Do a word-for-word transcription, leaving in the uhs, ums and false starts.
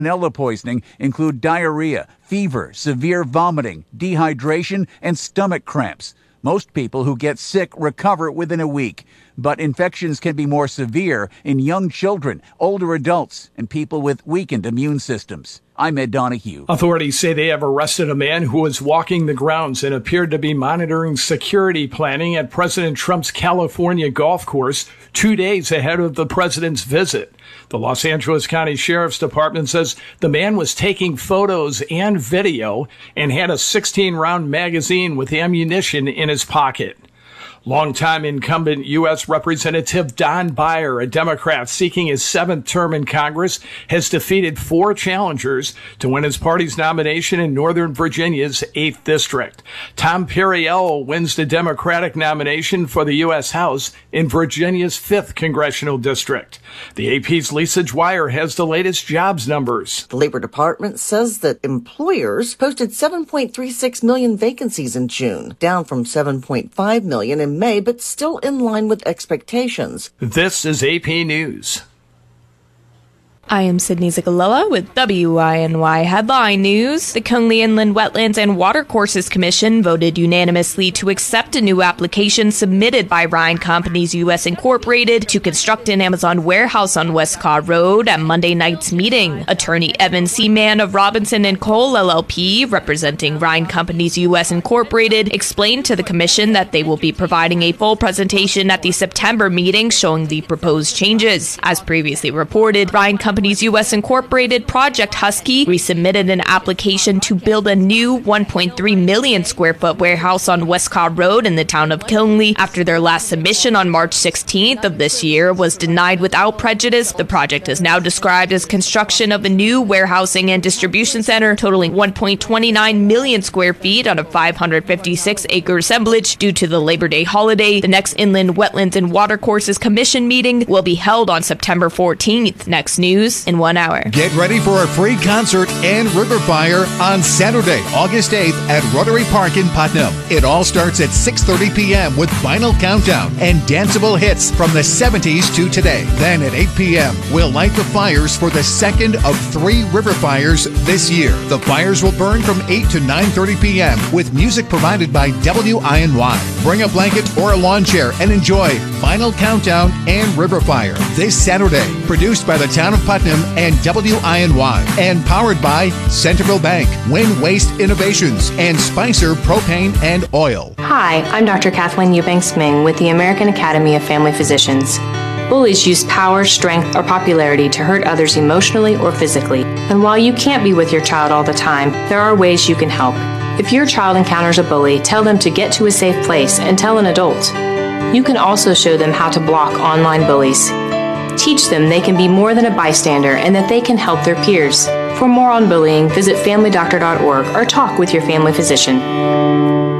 Salmonella poisoning include diarrhea, fever, severe vomiting, dehydration, and stomach cramps. Most people who get sick recover within a week, but infections can be more severe in young children, older adults, and people with weakened immune systems. I'm Ed Donahue. Authorities say they have arrested a man who was walking the grounds and appeared to be monitoring security planning at President Trump's California golf course two days ahead of the president's visit. The Los Angeles County Sheriff's Department says the man was taking photos and video and had a sixteen round magazine with ammunition in his pocket. Longtime incumbent U S Representative Don Beyer, a Democrat seeking his seventh term in Congress, has defeated four challengers to win his party's nomination in Northern Virginia's eighth District. Tom Perriello wins the Democratic nomination for the U S House in Virginia's fifth Congressional District. The A P's Lisa Dwyer has the latest jobs numbers. The Labor Department says that employers posted seven point three six million vacancies in June, down from seven point five million in May, but still in line with expectations. This is A P News. I am Sydney Zicalella with W I N Y Headline News. The Coney Inland Wetlands and Watercourses Commission voted unanimously to accept a new application submitted by Ryan Companies U S Incorporated to construct an Amazon warehouse on Westcott Road at Monday night's meeting. Attorney Evan Seaman of Robinson and Cole L L P, representing Ryan Companies U S Incorporated, explained to the commission that they will be providing a full presentation at the September meeting showing the proposed changes. As previously reported, Ryan Companies U S Incorporated Project Husky resubmitted an application to build a new one point three million square foot warehouse on Westcott Road in the town of Killenly after their last submission on March sixteenth of this year was denied without prejudice. The project is now described as construction of a new warehousing and distribution center totaling one point two nine million square feet on a five hundred fifty-six acre assemblage. Due to the Labor Day holiday, the next Inland Wetlands and Watercourses Commission meeting will be held on September fourteenth. Next news in one hour. Get ready for a free concert and river fire on Saturday, August eighth at Rotary Park in Putnam. It all starts at six thirty p.m. with Final Countdown and danceable hits from the seventies to today. Then at eight p.m., we'll light the fires for the second of three river fires this year. The fires will burn from eight to nine thirty p.m. with music provided by W I N Y. Bring a blanket or a lawn chair and enjoy Final Countdown and River Fire this Saturday. Produced by the Town of Putnam and W I N Y, and powered by Centerville Bank, Win Waste Innovations, and Spicer Propane and Oil. Hi, I'm Doctor Kathleen Eubanks-Ming with the American Academy of Family Physicians. Bullies use power, strength, or popularity to hurt others emotionally or physically. And while you can't be with your child all the time, there are ways you can help. If your child encounters a bully, tell them to get to a safe place and tell an adult. You can also show them how to block online bullies. Teach them they can be more than a bystander and that they can help their peers. For more on bullying, visit family doctor dot org or talk with your family physician.